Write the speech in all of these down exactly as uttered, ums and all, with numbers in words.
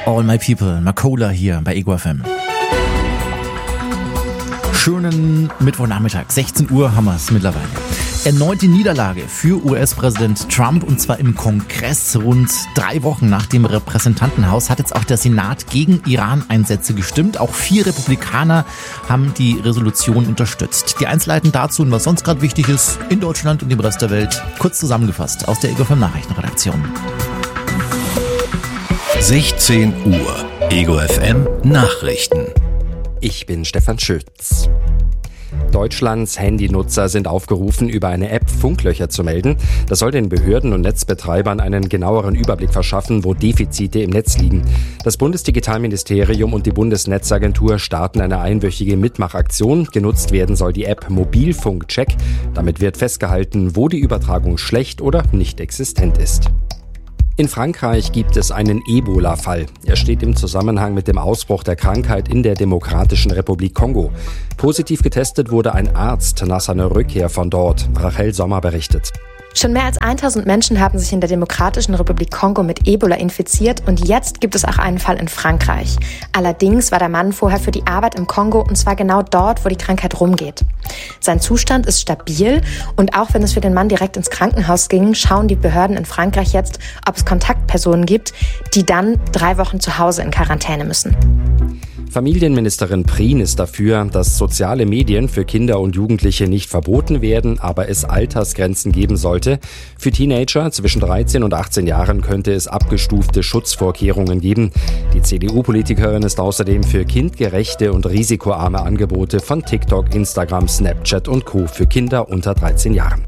All My People, Makola hier bei Ego F M. Schönen Mittwochnachmittag, sechzehn Uhr haben wir es mittlerweile. Erneute Niederlage für U S-Präsident Trump, und zwar im Kongress. Rund drei Wochen nach dem Repräsentantenhaus hat jetzt auch der Senat gegen Iran-Einsätze gestimmt. Auch vier Republikaner haben die Resolution unterstützt. Die Einzelheiten dazu und was sonst gerade wichtig ist in Deutschland und im Rest der Welt, kurz zusammengefasst aus der Ego F M Nachrichtenredaktion. sechzehn Uhr, Ego F M Nachrichten. Ich bin Stefan Schütz. Deutschlands Handynutzer sind aufgerufen, über eine App Funklöcher zu melden. Das soll den Behörden und Netzbetreibern einen genaueren Überblick verschaffen, wo Defizite im Netz liegen. Das Bundesdigitalministerium und die Bundesnetzagentur starten eine einwöchige Mitmachaktion. Genutzt werden soll die App Mobilfunkcheck. Damit wird festgehalten, wo die Übertragung schlecht oder nicht existent ist. In Frankreich gibt es einen Ebola-Fall. Er steht im Zusammenhang mit dem Ausbruch der Krankheit in der Demokratischen Republik Kongo. Positiv getestet wurde ein Arzt nach seiner Rückkehr von dort. Rachel Sommer berichtet. Schon mehr als tausend Menschen haben sich in der Demokratischen Republik Kongo mit Ebola infiziert und jetzt gibt es auch einen Fall in Frankreich. Allerdings war der Mann vorher für die Arbeit im Kongo und zwar genau dort, wo die Krankheit rumgeht. Sein Zustand ist stabil und auch wenn es für den Mann direkt ins Krankenhaus ging, schauen die Behörden in Frankreich jetzt, ob es Kontaktpersonen gibt, die dann drei Wochen zu Hause in Quarantäne müssen. Familienministerin Prien ist dafür, dass soziale Medien für Kinder und Jugendliche nicht verboten werden, aber es Altersgrenzen geben sollte. Für Teenager zwischen dreizehn und achtzehn Jahren könnte es abgestufte Schutzvorkehrungen geben. Die C D U-Politikerin ist außerdem für kindgerechte und risikoarme Angebote von TikTok, Instagram, Snapchat und Co. für Kinder unter dreizehn Jahren.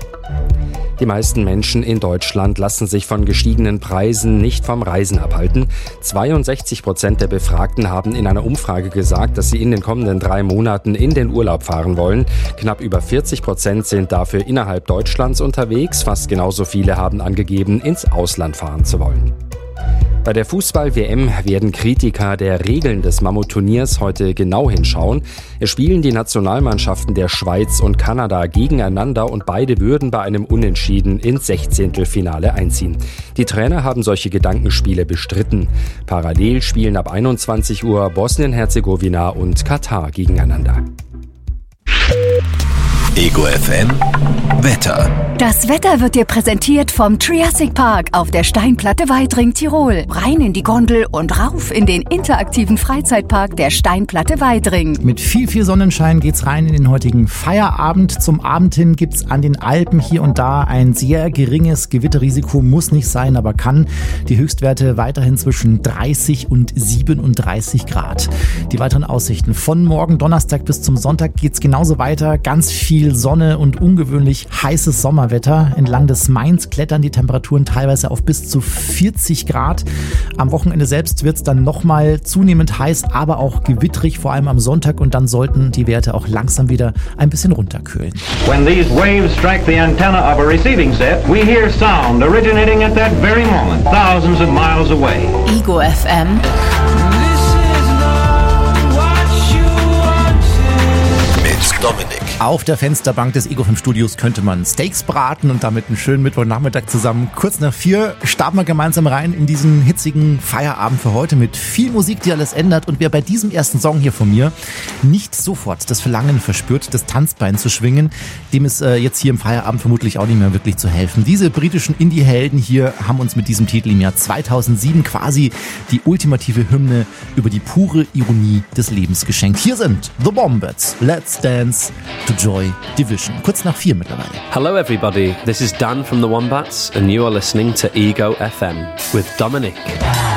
Die meisten Menschen in Deutschland lassen sich von gestiegenen Preisen nicht vom Reisen abhalten. zweiundsechzig Prozent der Befragten haben in einer Umfrage gesagt, dass sie in den kommenden drei Monaten in den Urlaub fahren wollen. Knapp über vierzig Prozent sind dafür innerhalb Deutschlands unterwegs. Fast genauso viele haben angegeben, ins Ausland fahren zu wollen. Bei der Fußball-W M werden Kritiker der Regeln des Mammut-Turniers heute genau hinschauen. Es spielen die Nationalmannschaften der Schweiz und Kanada gegeneinander und beide würden bei einem Unentschieden ins Sechzehntelfinale einziehen. Die Trainer haben solche Gedankenspiele bestritten. Parallel spielen ab einundzwanzig Uhr Bosnien-Herzegowina und Katar gegeneinander. Ego F M Wetter. Das Wetter wird dir präsentiert vom Triassic Park auf der Steinplatte Weidring, Tirol. Rein in die Gondel und rauf in den interaktiven Freizeitpark der Steinplatte Weidring. Mit viel, viel Sonnenschein geht's rein in den heutigen Feierabend. Zum Abend hin gibt's an den Alpen hier und da ein sehr geringes Gewitterrisiko. Muss nicht sein, aber kann. Die Höchstwerte weiterhin zwischen dreißig und siebenunddreißig Grad. Die weiteren Aussichten von morgen Donnerstag bis zum Sonntag geht's genauso weiter. Ganz viel Sonne und ungewöhnlich heißes Sommerwetter. Entlang des Mains klettern die Temperaturen teilweise auf bis zu vierzig Grad. Am Wochenende selbst wird es dann nochmal zunehmend heiß, aber auch gewittrig, vor allem am Sonntag. Und dann sollten die Werte auch langsam wieder ein bisschen runterkühlen. When these waves strike the antenna of a receiving set, we hear sound originating at that very moment, thousands of miles away. Ego F M. Mit Dominik. Auf der Fensterbank des Ego F M Studios könnte man Steaks braten und damit einen schönen Mittwochnachmittag zusammen. Kurz nach vier starten wir gemeinsam rein in diesen hitzigen Feierabend für heute mit viel Musik, die alles ändert. Und wer bei diesem ersten Song hier von mir nicht sofort das Verlangen verspürt, das Tanzbein zu schwingen, dem ist äh, jetzt hier im Feierabend vermutlich auch nicht mehr wirklich zu helfen. Diese britischen Indie-Helden hier haben uns mit diesem Titel im Jahr zweitausendsieben quasi die ultimative Hymne über die pure Ironie des Lebens geschenkt. Hier sind The Wombats. Let's Dance to Joy Division. Kurz nach vier mittlerweile. Hello everybody, this is Dan from the Wombats and you are listening to Ego F M with Dominic.